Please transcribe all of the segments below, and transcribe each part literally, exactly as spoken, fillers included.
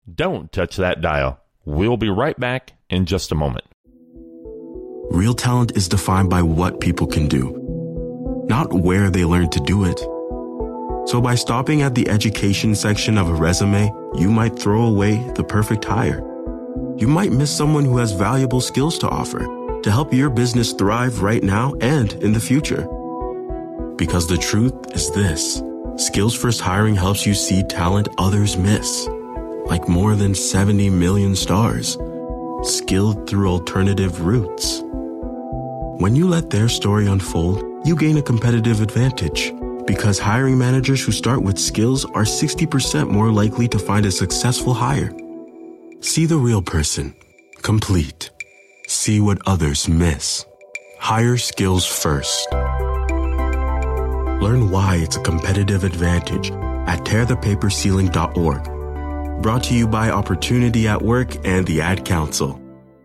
Don't touch that dial. We'll be right back in just a moment. Real talent is defined by what people can do, not where they learn to do it. So by stopping at the education section of a resume, you might throw away the perfect hire. You might miss someone who has valuable skills to offer to help your business thrive right now and in the future. Because the truth is this: Skills First Hiring helps you see talent others miss, like more than seventy million stars, skilled through alternative routes. When you let their story unfold, you gain a competitive advantage, because hiring managers who start with skills are sixty percent more likely to find a successful hire. See the real person, complete. See what others miss. Hire skills first. Learn why it's a competitive advantage at tear the paper ceiling dot org. Brought to you by Opportunity at Work and the Ad Council.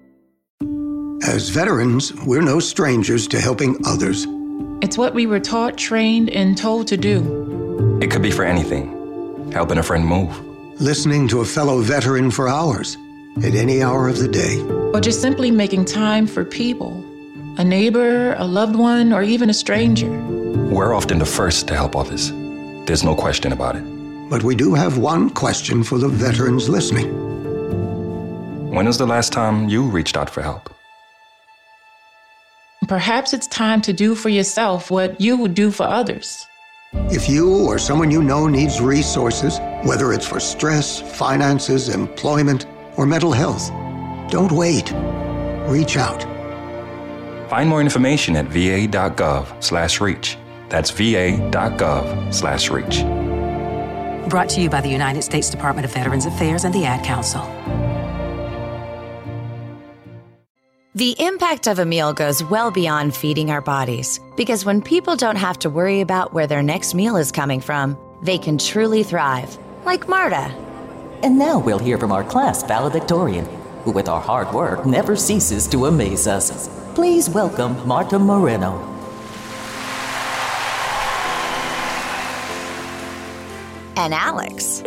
As veterans, we're no strangers to helping others. It's what we were taught, trained, and told to do. It could be for anything. Helping a friend move. Listening to a fellow veteran for hours, at any hour of the day. Or just simply making time for people. A neighbor, a loved one, or even a stranger. We're often the first to help others. There's no question about it. But we do have one question for the veterans listening. When was the last time you reached out for help? Perhaps it's time to do for yourself what you would do for others. If you or someone you know needs resources, whether it's for stress, finances, employment, or mental health, don't wait. Reach out. Find more information at va.gov slash reach. That's va.gov slash reach. Brought to you by the United States Department of Veterans Affairs and the Ad Council. The impact of a meal goes well beyond feeding our bodies, because when people don't have to worry about where their next meal is coming from, they can truly thrive, like Marta. And now we'll hear from our class valedictorian, who with our hard work never ceases to amaze us. Please welcome Marta Moreno. And Alex.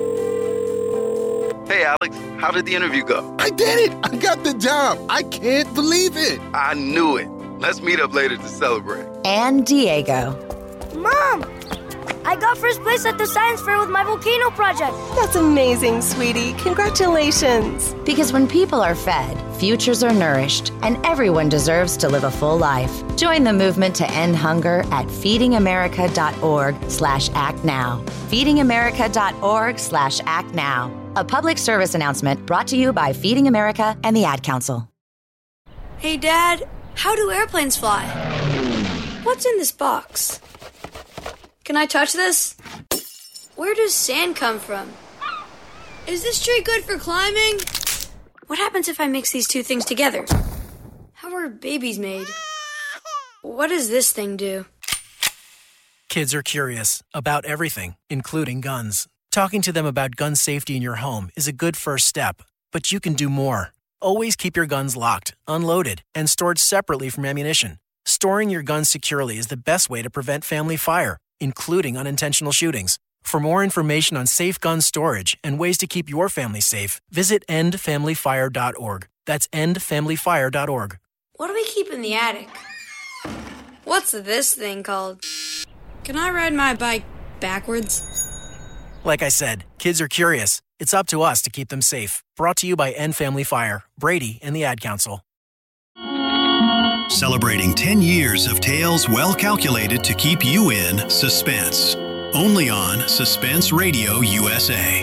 Hey, Alex, how did the interview go? I did it! I got the job! I can't believe it! I knew it. Let's meet up later to celebrate. And Diego. Mom! I got first place at the science fair with my volcano project. That's amazing, sweetie. Congratulations. Because when people are fed, futures are nourished, and everyone deserves to live a full life. Join the movement to end hunger at feedingamerica.org slash act now. feedingamerica.org slash act now. A public service announcement brought to you by Feeding America and the Ad Council. Hey, Dad, how do airplanes fly? What's in this box? Can I touch this? Where does sand come from? Is this tree good for climbing? What happens if I mix these two things together? How are babies made? What does this thing do? Kids are curious about everything, including guns. Talking to them about gun safety in your home is a good first step, but you can do more. Always keep your guns locked, unloaded, and stored separately from ammunition. Storing your guns securely is the best way to prevent family fire, including unintentional shootings. For more information on safe gun storage and ways to keep your family safe, visit end family fire dot org. That's end family fire dot org. What do we keep in the attic? What's this thing called? Can I ride my bike backwards? Like I said, kids are curious. It's up to us to keep them safe. Brought to you by End Family Fire, Brady, and the Ad Council. Celebrating ten years of tales well calculated to keep you in suspense. Only on Suspense Radio U S A.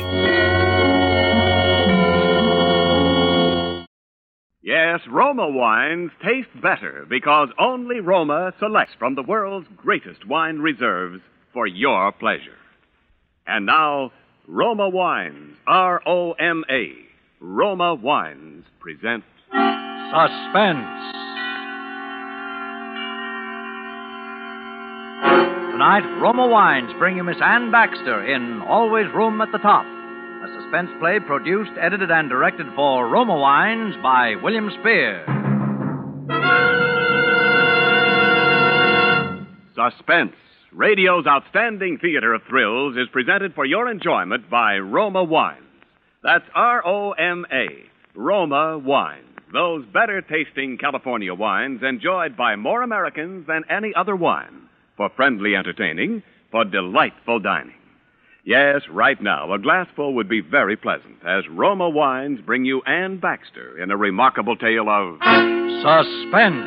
Yes, Roma wines taste better because only Roma selects from the world's greatest wine reserves for your pleasure. And now, Roma Wines, R O M A, Roma Wines present Suspense. Tonight, Roma Wines bring you Miss Anne Baxter in Always Room at the Top, a suspense play produced, edited, and directed for Roma Wines by William Spear. Suspense, radio's outstanding theater of thrills, is presented for your enjoyment by Roma Wines, That's R O M A, Roma Wines. Those better-tasting California wines enjoyed by more Americans than any other wine. For friendly entertaining, for delightful dining. Yes, right now, a glassful would be very pleasant, as Roma Wines bring you Anne Baxter in a remarkable tale of... Suspense.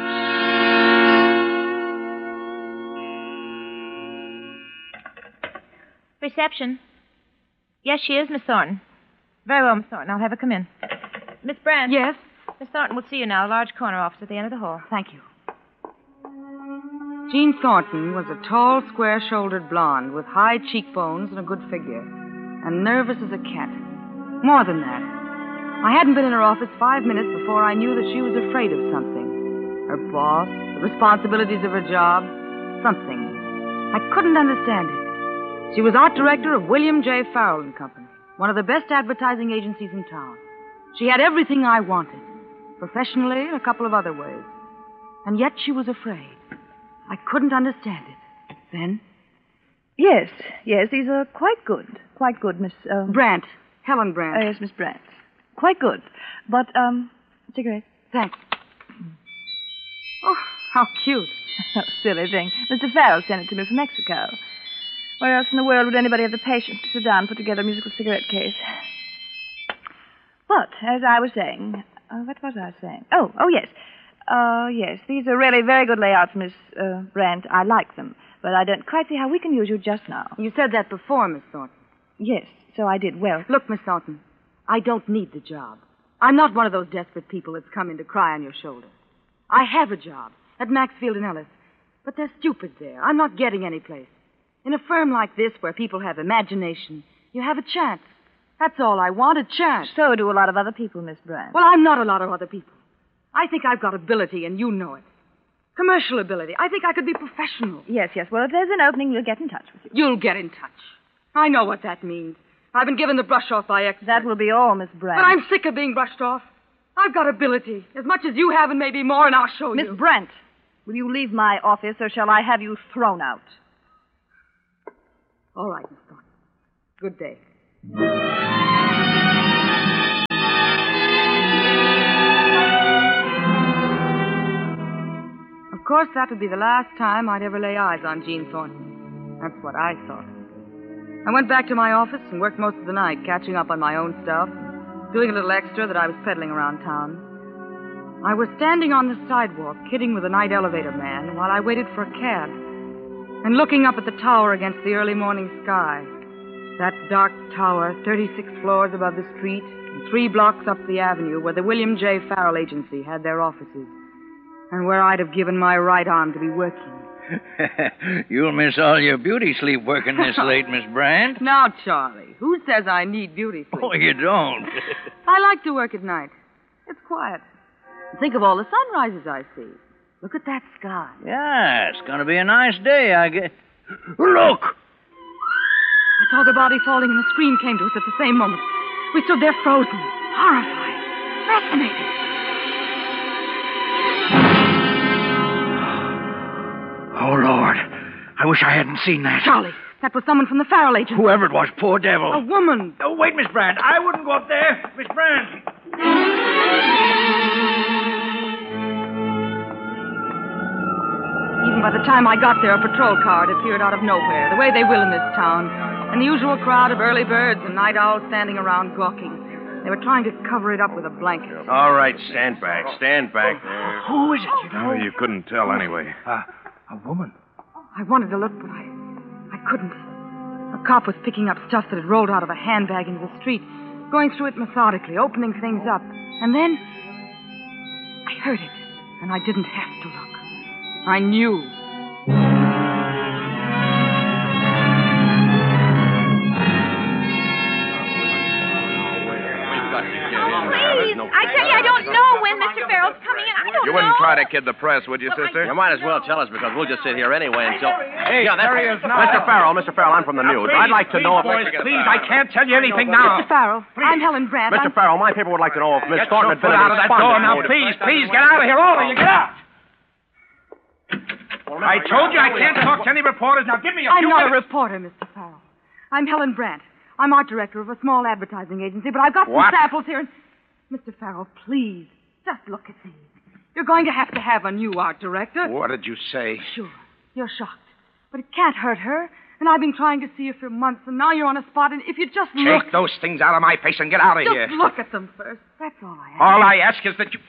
Reception. Yes, she is, Miss Thornton. Very well, Miss Thornton. I'll have her come in. Miss Brand. Yes? Miss Thornton will see you now. A large corner office at the end of the hall. Thank you. Jean Thornton was a tall, square-shouldered blonde with high cheekbones and a good figure, and nervous as a cat. More than that, I hadn't been in her office five minutes before I knew that she was afraid of something. Her boss, the responsibilities of her job, something. I couldn't understand it. She was art director of William J. Farrell and Company, one of the best advertising agencies in town. She had everything I wanted, professionally and a couple of other ways. And yet she was afraid. I couldn't understand it. Then? Yes, yes, these are quite good. Quite good, Miss... Um... Brandt. Helen Brandt. Oh, yes, Miss Brandt. Quite good. But, um, cigarette. Thanks. Oh, how cute. Oh, silly thing. Mister Farrell sent it to me from Mexico. Where else in the world would anybody have the patience to sit down and put together a musical cigarette case? But, as I was saying... Uh, what was I saying? Oh, oh, yes. Uh, yes, these are really very good layouts, Miss uh, Brandt. I like them. But I don't quite see how we can use you just now. You said that before, Miss Thornton. Yes, so I did. Well... Look, Miss Thornton, I don't need the job. I'm not one of those desperate people that's come in to cry on your shoulder. I have a job at Maxfield and Ellis, but they're stupid there. I'm not getting any place. In a firm like this, where people have imagination, you have a chance. That's all I want, a chance. So do a lot of other people, Miss Brandt. Well, I'm not a lot of other people. I think I've got ability, and you know it. Commercial ability. I think I could be professional. Yes, yes. Well, if there's an opening, we'll get in touch with you. You'll get in touch. I know what that means. I've been given the brush off by experts. That will be all, Miss Brandt. But I'm sick of being brushed off. I've got ability, as much as you have and maybe more, and I'll show Miss you. Miss Brandt, will you leave my office, or shall I have you thrown out? All right, Miss Thornton. Good day. Of course, that would be the last time I'd ever lay eyes on Jean Thornton. That's what I thought. I went back to my office and worked most of the night, catching up on my own stuff, doing a little extra that I was peddling around town. I was standing on the sidewalk, kidding with a night elevator man, while I waited for a cab, and looking up at the tower against the early morning sky. That dark tower, thirty-six floors above the street, and three blocks up the avenue, where the William J. Farrell Agency had their offices, and where I'd have given my right arm to be working. You'll miss all your beauty sleep working this late, Miss Brandt. Now, Charlie, who says I need beauty sleep? Oh, you don't. I like to work at night. It's quiet. Think of all the sunrises I see. Look at that sky. Yeah, it's going to be a nice day, I guess. Look! I saw the body falling and the scream came to us at the same moment. We stood there frozen, horrified, fascinated. Oh, Lord. I wish I hadn't seen that. Charlie, that was someone from the Farrell Agency. Whoever it was, poor devil. A woman. Oh, wait, Miss Brandt. I wouldn't go up there. Miss Brandt. Even by the time I got there, a patrol car had appeared out of nowhere, the way they will in this town, and the usual crowd of early birds and night owls standing around gawking. They were trying to cover it up with a blanket. All right, stand back. Stand back there. Who is it? Oh, you couldn't tell anyway. Uh, a woman. I wanted to look, but I, I couldn't. A cop was picking up stuff that had rolled out of a handbag into the street, going through it methodically, opening things up. And then I heard it, and I didn't have to look. I knew. Please, I tell you, I don't know when Mister Farrell's coming in. I don't You know. wouldn't try to kid the press, would you, sister? You might as well tell us, because we'll just sit here anyway until... Hey, yeah, there he is now. Mister Farrell, Mister Farrell, I'm from the news. I'd like to know if... Boys, please, I can't tell you anything now. Mister Farrell, I'm Helen Brandt. Mister I'm... Farrell, my people would like to know if Miss Get Thornton your had been foot out of that door now, motive. please, please, get out of here, all of you, get out! I told you I can't talk to any reporters. Now give me a I'm few not minutes. a reporter, Mister Farrell. I'm Helen Brandt. I'm art director of a small advertising agency, but I've got some What? samples here. And... Mister Farrell, please, just look at these. You're going to have to have a new art director. What did you say? Sure, you're shocked. But it can't hurt her. And I've been trying to see her for months, and now you're on a spot, and if you just look... Take those things out of my face and get out of just here. look at them first. That's all I ask. All I ask is that you...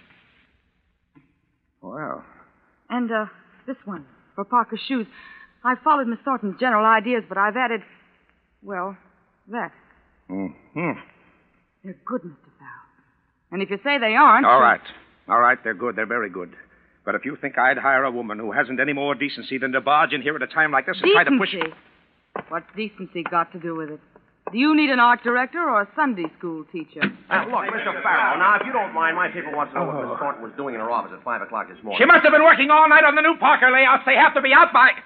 Well, And, uh, this one, for Parker's shoes. I've followed Miss Thornton's general ideas, but I've added, well, that. mm-hmm. They're good, Mister Farrell. And if you say they aren't... All then- right. All right, they're good. They're very good. But if you think I'd hire a woman who hasn't any more decency than to barge in here at a time like this and try to push... Decency? What's decency got to do with it? Do you need an art director or a Sunday school teacher? Uh, look, Mister Farrell, now, if you don't mind, my people want to know what Miss Thornton was doing in her office at five o'clock this morning. She must have been working all night on the new Parker layouts. They have to be out by...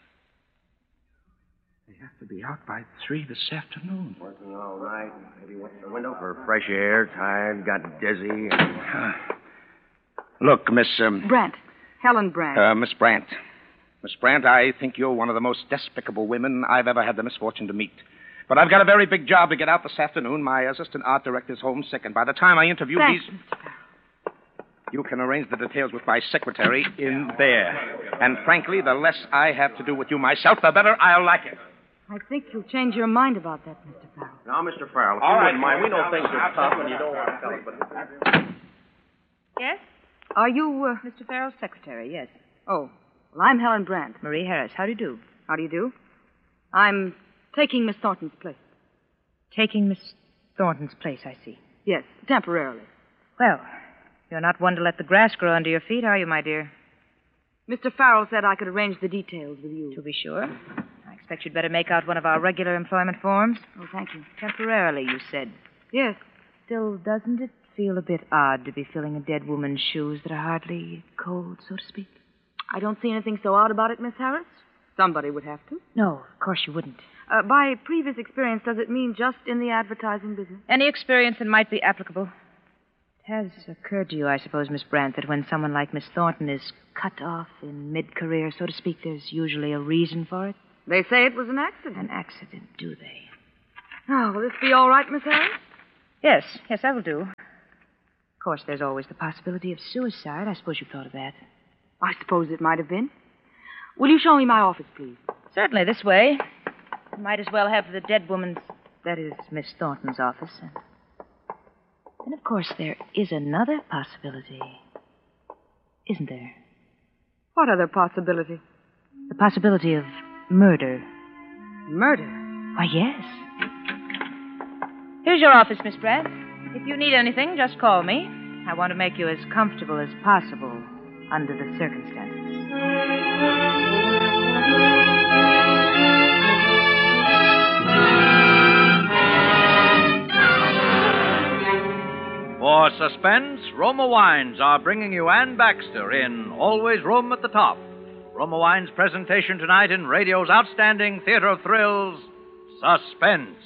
They have to be out by three this afternoon. Working all night. Maybe went to the window for fresh air, tired, got dizzy. Uh, look, Miss... Um, Brandt. Helen Brandt. uh, Miss Brandt. Miss Brandt, I think you're one of the most despicable women I've ever had the misfortune to meet. But I've got a very big job to get out this afternoon. My assistant art director's homesick, and by the time I interview Thanks, these... Mister Farrell. You can arrange the details with my secretary in there. And frankly, the less I have to do with you myself, the better I'll like it. I think you'll change your mind about that, Mister Farrell. Now, Mister Farrell, if All you right. wouldn't mind, we know things are tough and you don't want to tell us, but... Yes? Are you, uh... Mister Farrell's secretary, yes. Oh, well, I'm Helen Brandt. Marie Harris, how do you do? How do you do? I'm taking Miss Thornton's place. Taking Miss Thornton's place, I see. Yes, temporarily. Well, you're not one to let the grass grow under your feet, are you, my dear? Mister Farrell said I could arrange the details with you. To be sure. I expect you'd better make out one of our regular employment forms. Oh, thank you. Temporarily, you said. Yes. Still, doesn't it feel a bit odd to be filling a dead woman's shoes that are hardly cold, so to speak? I don't see anything so odd about it, Miss Harris. Somebody would have to. No, of course you wouldn't. Uh, by previous experience, does it mean just in the advertising business? Any experience that might be applicable. It has occurred to you, I suppose, Miss Brandt, that when someone like Miss Thornton is cut off in mid-career, so to speak, there's usually a reason for it? They say it was an accident. An accident, do they? Oh, will this be all right, Miss Harris? Yes, yes, that will do. Of course, there's always the possibility of suicide. I suppose you thought of that. I suppose it might have been. Will you show me my office, please? Certainly, this way. Might as well have the dead woman's, that is, Miss Thornton's office. And then, of course, there is another possibility. Isn't there? What other possibility? The possibility of murder. Murder? Why, yes. Here's your office, Miss Brandt. If you need anything, just call me. I want to make you as comfortable as possible under the circumstances. For suspense, Roma Wines are bringing you Ann Baxter in Always Room at the Top. Roma Wines' presentation tonight in radio's outstanding theater of thrills, Suspense.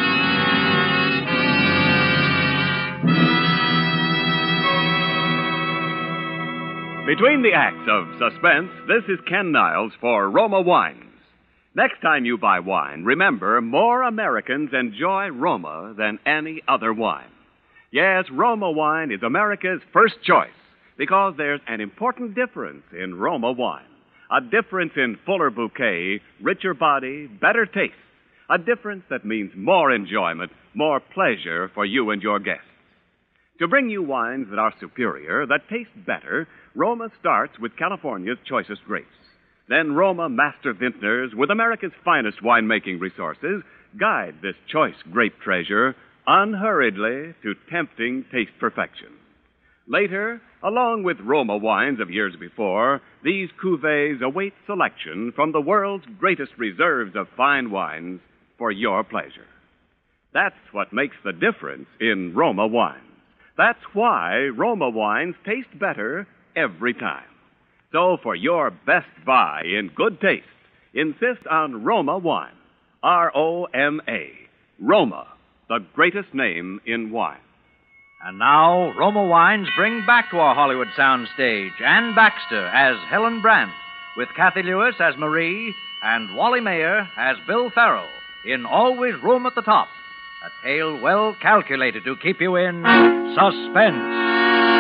Between the acts of Suspense, this is Ken Niles for Roma Wines. Next time you buy wine, remember, more Americans enjoy Roma than any other wine. Yes, Roma wine is America's first choice because there's an important difference in Roma wine. A difference in fuller bouquet, richer body, better taste. A difference that means more enjoyment, more pleasure for you and your guests. To bring you wines that are superior, that taste better, Roma starts with California's choicest grapes. Then Roma master vintners with America's finest winemaking resources guide this choice grape treasure unhurriedly to tempting taste perfection. Later, along with Roma wines of years before, these cuvées await selection from the world's greatest reserves of fine wines for your pleasure. That's what makes the difference in Roma wines. That's why Roma wines taste better every time. So for your best buy in good taste, insist on Roma wine. R O M A. Roma, the greatest name in wine. And now, Roma Wines bring back to our Hollywood soundstage Ann Baxter as Helen Brandt, with Kathy Lewis as Marie and Wally Mayer as Bill Farrell in Always Room at the Top, A tale well calculated to keep you in suspense.